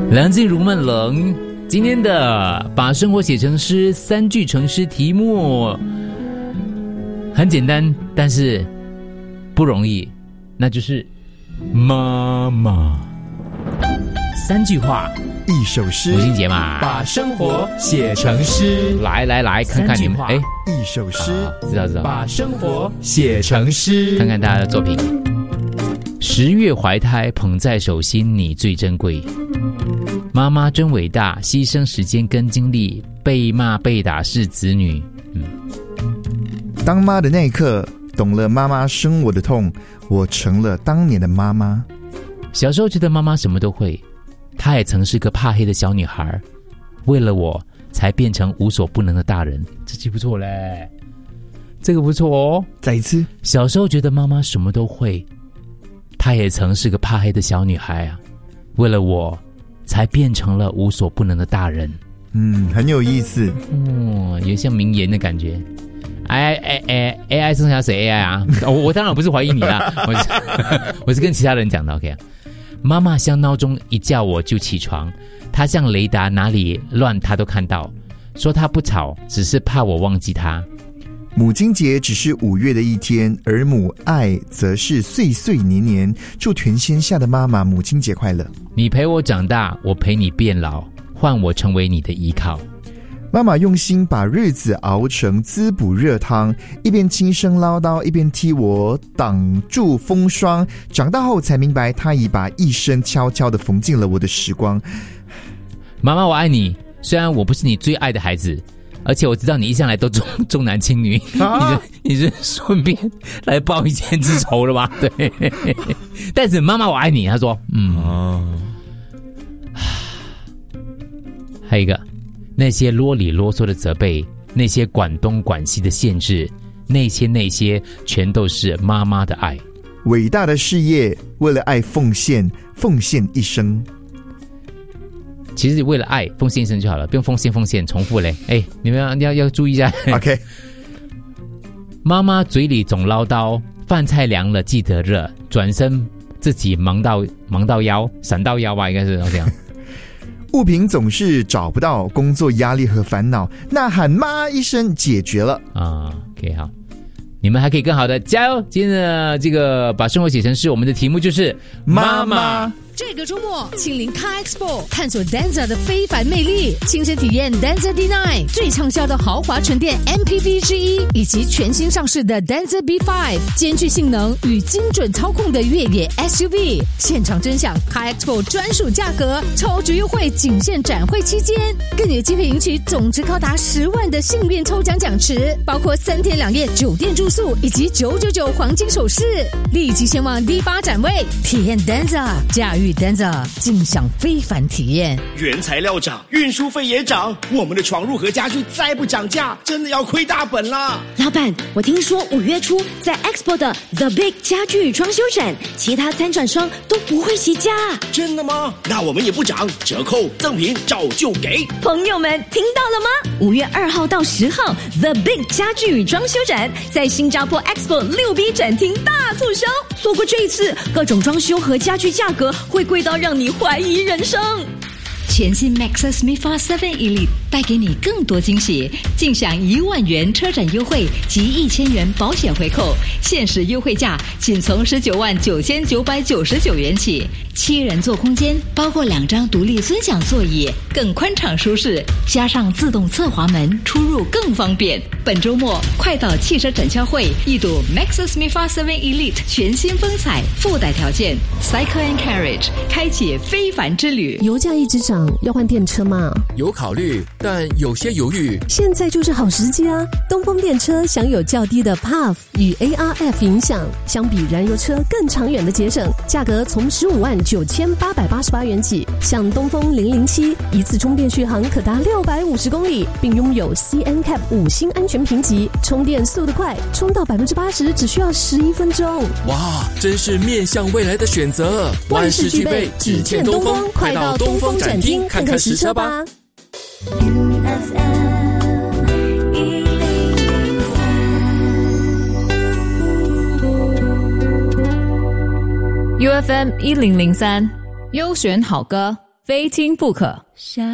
梁静茹们冷。今天的把生活写成诗3句成诗题目很简单，但是不容易，那就是妈妈。3句话一首诗， 母亲节嘛， 把生活写成诗。 来看看你们， 一首诗， 知道， 把生活写成诗。 看看大家的作品。10月怀胎，捧在手心，你最珍贵。妈妈真伟大，牺牲时间跟精力，被骂被打是子女。 当妈的那一刻，懂了妈妈生我的痛，我成了当年的妈妈。 小时候觉得妈妈什么都会，她也曾是个怕黑的小女孩，为了我才变成无所不能的大人。这句不错嘞，这个不错哦。 再一次， 小时候觉得妈妈什么都会，她也曾是个怕黑的小女孩啊，为了我才变成了无所不能的大人。 很有意思。 有像名言的感觉。AI 剩下谁 AI 啊？我当然不是怀疑你啦，我是跟其他人讲的。OK， 妈妈像闹钟一叫我就起床，她像雷达哪里乱她都看到，说她不吵，只是怕我忘记她。 母亲节只是5月的一天，而母爱则是岁岁年年。祝全天下的妈妈母亲节快乐！ 你陪我长大，我陪你变老，换我成为你的依靠。 妈妈用心把日子熬成滋补热汤，一边轻声唠叨，一边替我挡住风霜。长大后才明白，她已把一生悄悄地缝进了我的时光。 妈妈，我爱你，虽然我不是你最爱的孩子，而且我知道你一向来都重男轻女，你是顺便来报一箭之仇了吧？对，但是妈妈我爱你，他说，还有一个，那些啰里啰嗦的责备，那些管东管西的限制，那些全都是妈妈的爱。 伟大的事业，为了爱奉献一生。 其实为了爱奉献一生就好了，不用奉献重复嘞。你们要注意一下。 OK。 妈妈嘴里总唠叨，饭菜凉了记得热，转身自己忙到腰，闪到腰吧，应该是这样。 物品总是找不到，工作压力和烦恼，呐喊妈一声解决了。 OK， 好，你们还可以更好的加油。今天的这个把生活写成诗，我们的题目就是妈妈。 这个周末，亲临 Car Expo， 探索 Denza 的非凡魅力，亲身体验 Denza D9 最畅销的豪华纯电 MPV 之一，以及全新上市的 Denza B5， 兼具性能与精准操控的越野 SUV。现场真享 Car Expo 专属价格，超值优惠仅限展会期间，更有机会赢取总值高达10万的幸运抽奖奖池，包括3天2夜酒店住宿以及999黄金首饰。立即前往 D8 展位，体验 Denza， 驾驭Denza， 尽享非凡体验。 原材料涨，运输费也涨，我们的床褥和家具再不涨价，真的要亏大本啦！ 老板，我听说5月初在 Expo 的 The Big 家具与装修展，其他参展商都不会起价。 真的吗？那我们也不涨，折扣赠品照旧给。 朋友们听到了吗？5月2号到10号 The Big 家具与装修展在新加坡 Expo 6B 展厅大促销，错过这一次，各种装修和家具价格会贵到让你怀疑人生。 全新 Maxus MIFA 7 Elite 带给你更多惊喜，尽享1万元车展优惠及1000元保险回扣，限时优惠价仅从199999元起。7人座空间，包括2张独立尊享座椅，更宽敞舒适，加上自动侧滑门，出入更方便。本周末快到汽车展销会一睹 Maxus MIFA 7 Elite 全新风采，附带条件 Cycle and Carriage 开启非凡之旅。 油价一直涨，要换电车吗？ 有考虑，但有些犹豫。 现在就是好时机啊！东风电车享有较低的 PAF 与 ARF 影响，相比燃油车更长远的节省，价格从159888元起。像东风007，一次充电续航可达650公里，并拥有 CNCAP 5星安全评级，充电速度快，充到80%只需要11分钟。 哇，真是面向未来的选择，万事俱备，只欠东风。快到东风展厅看看实车吧。 UFM 1003优选好歌， 非听不可。